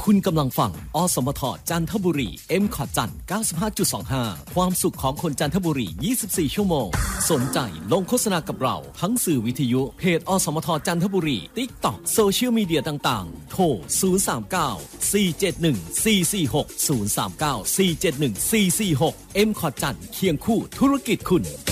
คุณกำลังฟังอสมทจันทบุรี M.Cot จัน 95.25 ความสุขของคนจันทบุรี 24 ชั่วโมงสนใจลงโฆษณากับเราทั้งสื่อวิทยุเพจอสมทจันทบุรี TikTok โซเชียลมีเดียต่างๆโทร 039 471 446 039 471 446 M.Cot จันเคียงคู่ธุรกิจคุณ